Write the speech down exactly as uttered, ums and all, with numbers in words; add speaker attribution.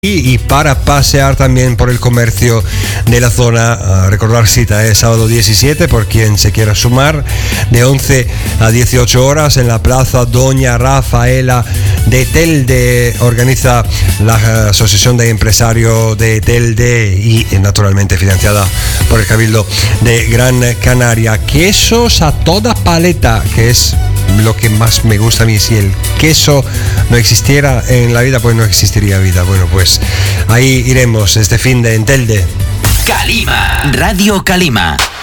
Speaker 1: Y para pasear también por el comercio de la zona. Uh, recordar cita es sábado diecisiete por quien se quiera sumar, de once a dieciocho horas en la plaza Doña Rafaela de Telde. Organiza la uh, Asociación de Empresarios de Telde y eh, naturalmente financiada por el Cabildo de Gran Canaria. Quesos a toda paleta, que es lo que más me gusta a mí. Si el queso no existiera en la vida, pues no existiría vida. Bueno, pues ahí iremos este fin de en Telde.
Speaker 2: Calima, Radio Calima.